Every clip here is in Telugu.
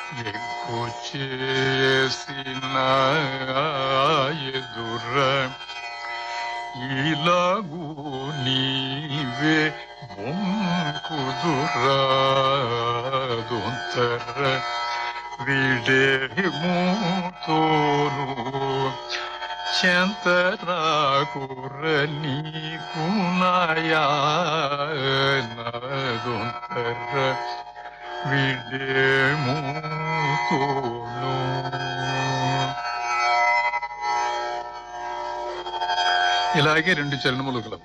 ఎక్కు చేసిన ఎదుర ఇలాగూ నీవే బొంకుదురాదొంతర విడేముతోను చెంతరాకుర నీకు నాయనదొంతర విడేముతోను. ఇలాగే 2 చరణములు కలవు.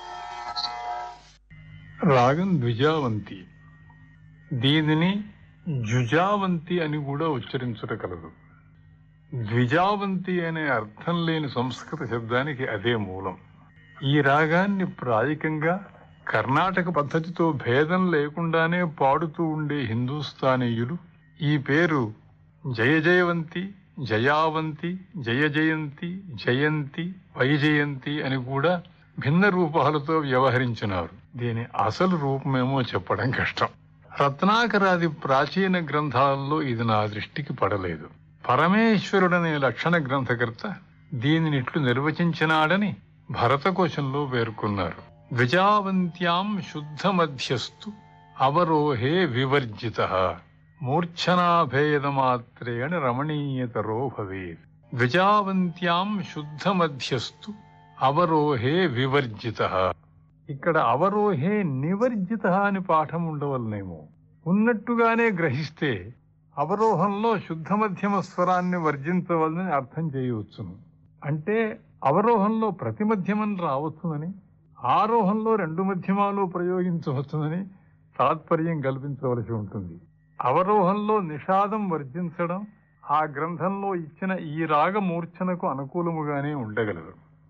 రాగం ద్విజావంతి. దీనిని జుజావంతి అని కూడా ఉచ్చరించుట కలదు. ద్విజావంతి అనే అర్థం లేని సంస్కృత శబ్దానికి అదే మూలం. ఈ రాగాన్ని ప్రాయికంగా కర్ణాటక పద్ధతితో భేదం లేకుండానే పాడుతూ ఉండే హిందూస్థానీయులు ఈ పేరు జయజయవంతి, జయావంతి, జయజయంతి, జయంతి, వైజయంతి అని కూడా భిన్న రూపాలతో వ్యవహరించినారు. దీని అసలు రూపమేమో చెప్పడం కష్టం. రత్నాకరాది ప్రాచీన గ్రంథాలలో ఇది నా దృష్టికి పడలేదు. పరమేశ్వరుడనే లక్షణ గ్రంథకర్త దీనినిట్లు నిర్వచించినాడని భరతకోశంలో పేర్కొన్నారు. ద్విజావంత్యాం శుద్ధ మధ్యస్థు అవరోహే వివర్జిత మూర్ఛనాభేదమాత్రేణ రమణీయతరో భవేత్. ద్విజావంత్యాం శుద్ధ మధ్యస్థు అవరోహే వివర్జిత. ఇక్కడ అవరోహే నివర్జిత అని పాఠం ఉండవలనేమో. ఉన్నట్టుగానే గ్రహిస్తే అవరోహంలో శుద్ధ మధ్యమ స్వరాన్ని వర్జించవలనని అర్థం చేయవచ్చును. అంటే అవరోహంలో ప్రతి మధ్యమం రావచ్చునని, ఆరోహంలో 2 మధ్యమాలు ప్రయోగించవచ్చునని తాత్పర్యం కల్పించవలసి ఉంటుంది. అవరోహంలో నిషాదం వర్జించడం ఆ గ్రంథంలో ఇచ్చిన ఈ రాగమూర్ఛనకు అనుకూలముగానే ఉండగలదు.